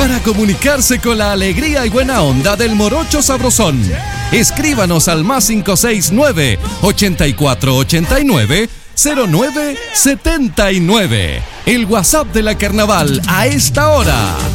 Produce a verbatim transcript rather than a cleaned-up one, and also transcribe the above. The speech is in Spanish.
para comunicarse con la alegría y buena onda del Morocho Sabrosón. Escríbanos al más cinco seis nueve, ochenta y cuatro ochenta y nueve, cero nueve setenta y nueve. El WhatsApp de la Carnaval a esta hora.